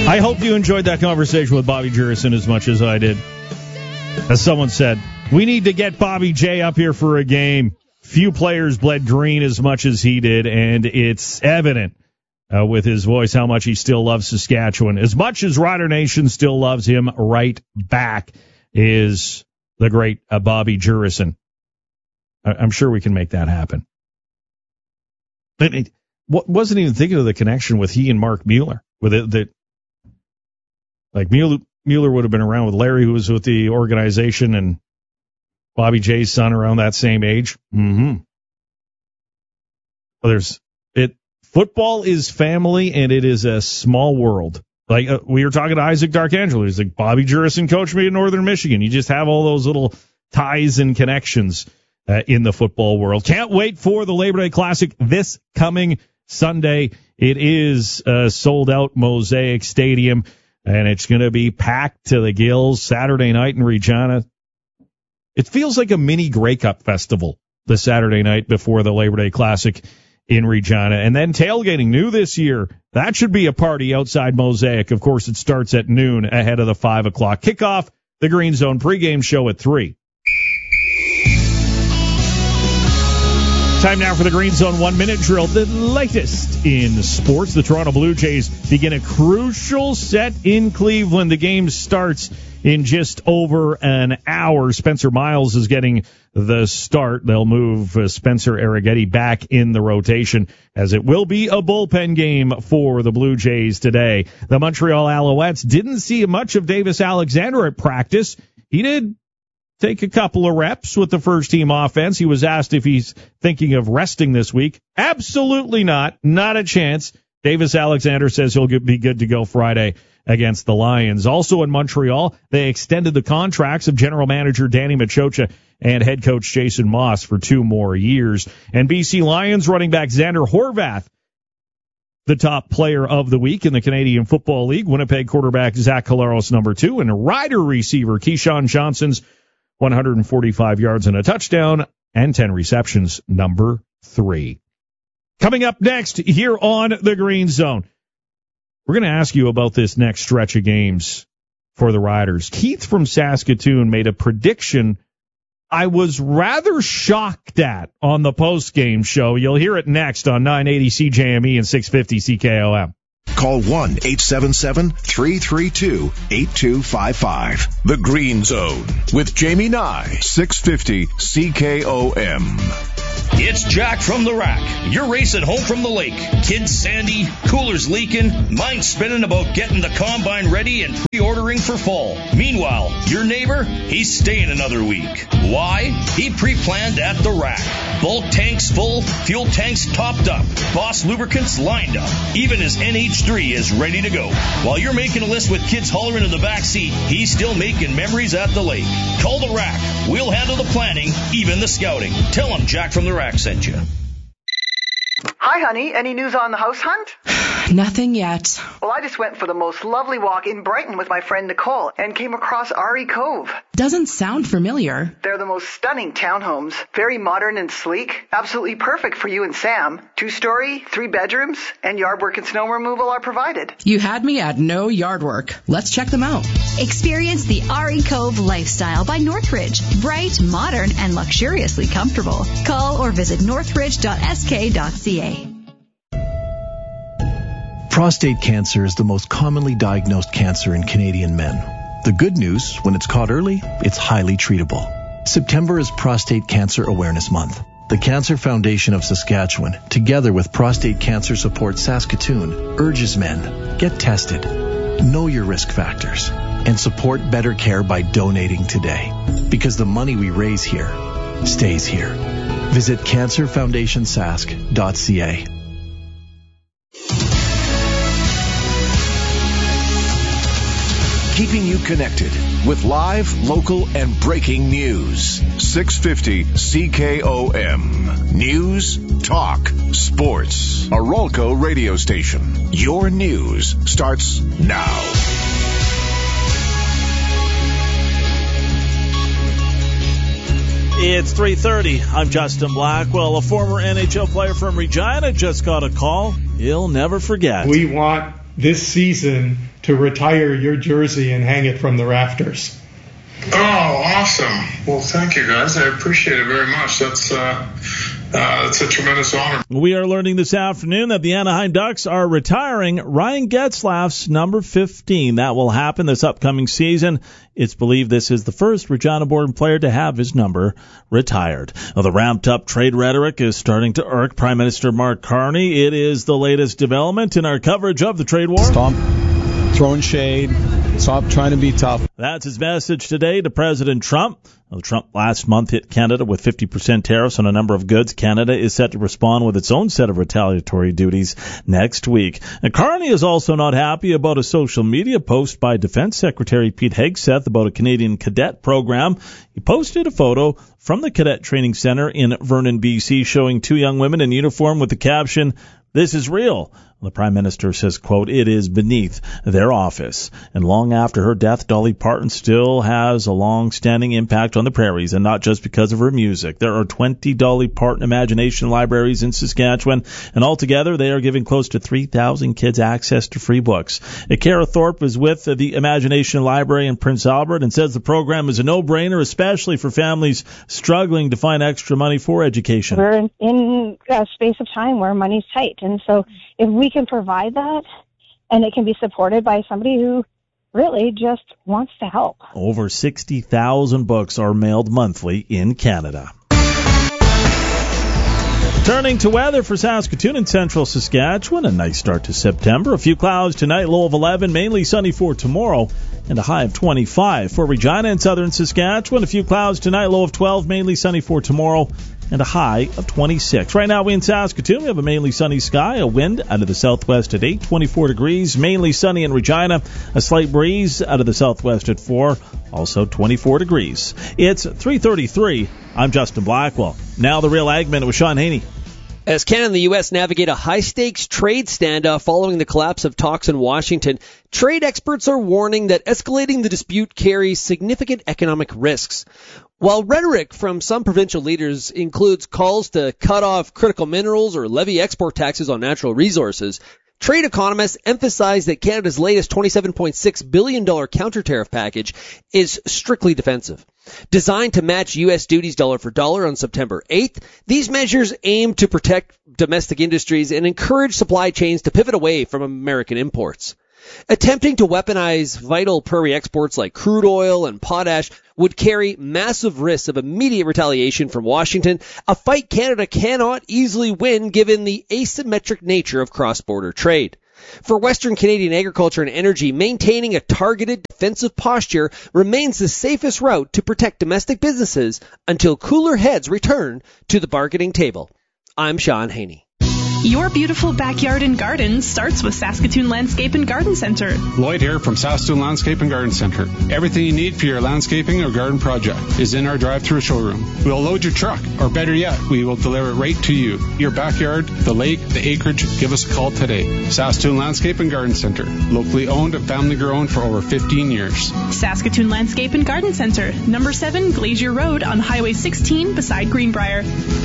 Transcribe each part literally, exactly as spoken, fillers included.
I hope you enjoyed that conversation with Bobby Jurison as much as I did. As someone said, we need to get Bobby J up here for a game. Few players bled green as much as he did, and it's evident uh, with his voice how much he still loves Saskatchewan. As much as Rider Nation still loves him right back is the great uh, Bobby Jurison. I- I'm sure we can make that happen. But it, wasn't even thinking of the connection with he and Mark Mueller. With it, that, like Mueller, Mueller would have been around with Larry, who was with the organization, and Bobby J's son around that same age. Mm-hmm. Well, there's it. Football is family, and it is a small world. Like uh, we were talking to Isaac Darkangelo. He's like, Bobby Jurison coached me in Northern Michigan. You just have all those little ties and connections uh, in the football world. Can't wait for the Labor Day Classic this coming Sunday. It is a sold-out Mosaic Stadium, and it's going to be packed to the gills Saturday night in Regina. It feels like a mini Grey Cup festival the Saturday night before the Labor Day Classic in Regina. And then tailgating, new this year, that should be a party outside Mosaic. Of course, it starts at noon ahead of the five o'clock kickoff. The Green Zone pregame show at three. Time now for the Green Zone one-minute drill, the latest in sports. The Toronto Blue Jays begin a crucial set in Cleveland. The game starts in just over an hour. Spencer Miles is getting the start. They'll move uh, Spencer Arrighetti back in the rotation, as it will be a bullpen game for the Blue Jays today. The Montreal Alouettes didn't see much of Davis Alexander at practice. He did take a couple of reps with the first-team offense. He was asked if he's thinking of resting this week. Absolutely not. Not a chance. Davis Alexander says he'll be good to go Friday against the Lions. Also in Montreal, they extended the contracts of general manager Danny Machocha and head coach Jason Moss for two more years. And B C Lions running back Xander Horvath, the top player of the week in the Canadian Football League. Winnipeg quarterback Zach Collaros, number two, and Rider receiver Keyshawn Johnson's one hundred forty-five yards and a touchdown and ten receptions, number three. Coming up next here on the Green Zone, we're going to ask you about this next stretch of games for the Riders. Keith from Saskatoon made a prediction I was rather shocked at on the post-game show. You'll hear it next on nine eighty C J M E and six fifty C K O M. Call one eight seven seven, three three two, eight two five five. The Green Zone with Jamie Nye, six fifty C K O M. It's Jack from the Rack. You're racing home from the lake. Kids sandy, coolers leaking, mind spinning about getting the combine ready and pre-ordering for fall. Meanwhile, your neighbor, he's staying another week. Why? He pre-planned at the Rack. Bulk tanks full, fuel tanks topped up, Boss lubricants lined up. Even his N H three is ready to go. While you're making a list with kids hollering in the back seat, he's still making memories at the lake. Call the Rack. We'll handle the planning, even the scouting. Tell him Jack from the Rack sent you. Hi, honey. Any news on the house hunt? Nothing yet. Well, I just went for the most lovely walk in Brighton with my friend Nicole and came across Ari Cove. Doesn't sound familiar. They're the most stunning townhomes. Very modern and sleek. Absolutely perfect for you and Sam. Two-story, three bedrooms, and yard work and snow removal are provided. You had me at no yard work. Let's check them out. Experience the Ari Cove lifestyle by Northridge. Bright, modern, and luxuriously comfortable. Call or visit northridge dot s k dot c a. Prostate cancer is the most commonly diagnosed cancer in Canadian men. The good news, when it's caught early, it's highly treatable. September is Prostate Cancer Awareness Month. The Cancer Foundation of Saskatchewan, together with Prostate Cancer Support Saskatoon, urges men, get tested, know your risk factors, and support better care by donating today. Because the money we raise here stays here. Visit cancer foundation sask dot c a. Keeping you connected with live, local, and breaking news. six fifty C K O M. News, talk, sports. Arolco radio station. Your news starts now. It's three thirty. I'm Justin Blackwell. A former N H L player from Regina just got a call he'll never forget. We want this season to retire your jersey and hang it from the rafters. Oh, awesome. Well, thank you, guys. I appreciate it very much. That's uh, uh, that's a tremendous honor. We are learning this afternoon that the Anaheim Ducks are retiring Ryan Getzlaf's number fifteen. That will happen this upcoming season. It's believed this is the first Regina-born player to have his number retired. Well, the ramped-up trade rhetoric is starting to irk Prime Minister Mark Carney. It is the latest development in our coverage of the trade war. Stop throwing shade. Stop trying to be tough. That's his message today to President Trump. Well, Trump last month hit Canada with fifty percent tariffs on a number of goods. Canada is set to respond with its own set of retaliatory duties next week. And Carney is also not happy about a social media post by Defense Secretary Pete Hegseth about a Canadian cadet program. He posted a photo from the Cadet Training Center in Vernon, B C, showing two young women in uniform with the caption, "This is real." The Prime Minister says, quote, "It is beneath their office." And long after her death, Dolly Parton still has a long-standing impact on the prairies, and not just because of her music. There are twenty Dolly Parton Imagination Libraries in Saskatchewan, and altogether they are giving close to three thousand kids access to free books. Kara Thorpe is with the Imagination Library in Prince Albert and says the program is a no-brainer, especially for families struggling to find extra money for education. We're in a space of time where money's tight, and so if we can provide that and it can be supported by somebody who really just wants to help. Over sixty thousand books are mailed monthly in Canada. Turning to weather for Saskatoon and central Saskatchewan, a nice start to September. A few clouds tonight, low of eleven, mainly sunny for tomorrow, and a high of twenty-five. For Regina and southern Saskatchewan, a few clouds tonight, low of twelve, mainly sunny for tomorrow, and a high of twenty-six. Right now we in Saskatoon, we have a mainly sunny sky, a wind out of the southwest at eight, twenty-four degrees, mainly sunny in Regina, a slight breeze out of the southwest at four, also twenty-four degrees. It's three thirty-three. I'm Justin Blackwell. Now the Real Ag Minute with Sean Haney. As Canada and the U S navigate a high-stakes trade standoff following the collapse of talks in Washington, trade experts are warning that escalating the dispute carries significant economic risks. While rhetoric from some provincial leaders includes calls to cut off critical minerals or levy export taxes on natural resources, trade economists emphasize that Canada's latest twenty-seven point six billion dollars counter-tariff package is strictly defensive. Designed to match U S duties dollar for dollar on September eighth, these measures aim to protect domestic industries and encourage supply chains to pivot away from American imports. Attempting to weaponize vital prairie exports like crude oil and potash would carry massive risks of immediate retaliation from Washington, a fight Canada cannot easily win given the asymmetric nature of cross-border trade. For Western Canadian agriculture and energy, maintaining a targeted defensive posture remains the safest route to protect domestic businesses until cooler heads return to the bargaining table. I'm Sean Haney. Your beautiful backyard and garden starts with Saskatoon Landscape and Garden Center. Lloyd here from Saskatoon Landscape and Garden Center. Everything you need for your landscaping or garden project is in our drive-through showroom. We'll load your truck, or better yet, we will deliver it right to you. Your backyard, the lake, the acreage, give us a call today. Saskatoon Landscape and Garden Center. Locally owned and family grown for over fifteen years. Saskatoon Landscape and Garden Center. Number seven Glacier Road on Highway sixteen beside Greenbrier.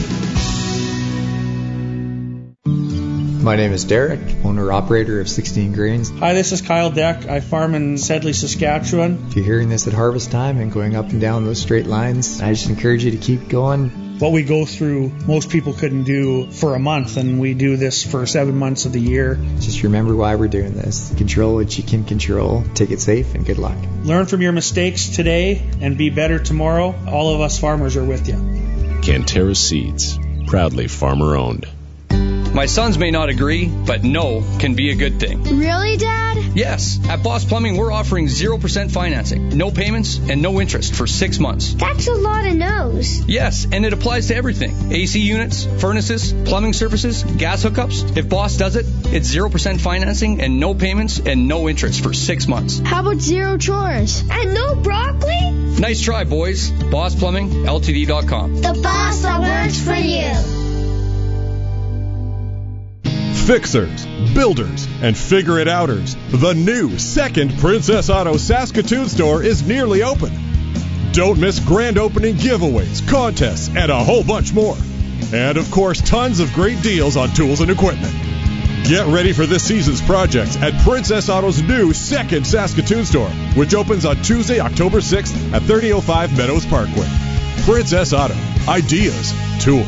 My name is Derek, owner-operator of sixteen Grains. Hi, this is Kyle Deck. I farm in Sedley, Saskatchewan. If you're hearing this at harvest time and going up and down those straight lines, I just encourage you to keep going. What we go through, most people couldn't do for a month, and we do this for seven months of the year. Just remember why we're doing this. Control what you can control. Take it safe, and good luck. Learn from your mistakes today and be better tomorrow. All of us farmers are with you. Canterra Seeds, proudly farmer-owned. My sons may not agree, but no can be a good thing. Really, Dad? Yes. At Boss Plumbing, we're offering zero percent financing, no payments, and no interest for six months. That's a lot of no's. Yes, and it applies to everything. A C units, furnaces, plumbing services, gas hookups. If Boss does it, it's zero percent financing and no payments and no interest for six months. How about zero chores? And no broccoli? Nice try, boys. Boss Plumbing L T D dot com. The boss that works for you. Fixers, builders, and figure-it-outers. The new second Princess Auto Saskatoon store is nearly open. Don't miss grand opening giveaways, contests, and a whole bunch more. And, of course, tons of great deals on tools and equipment. Get ready for this season's projects at Princess Auto's new second Saskatoon store, which opens on Tuesday, October sixth at thirty oh five Meadows Parkway. Princess Auto. Ideas. Tools.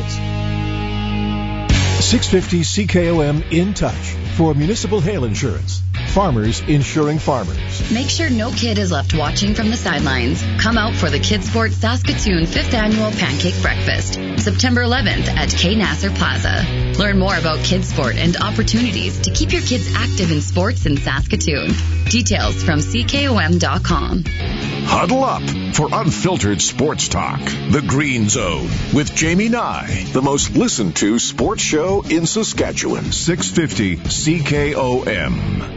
six fifty C K O M in touch for municipal hail insurance. Farmers insuring farmers. Make sure no kid is left watching from the sidelines. Come out for the Kids Sport Saskatoon fifth Annual Pancake Breakfast, September eleventh at K. Nasser Plaza. Learn more about Kids Sport and opportunities to keep your kids active in sports in Saskatoon. Details from C K O M dot com. Huddle up for unfiltered sports talk. The Green Zone with Jamie Nye, the most listened to sports show in Saskatchewan. six fifty C K O M.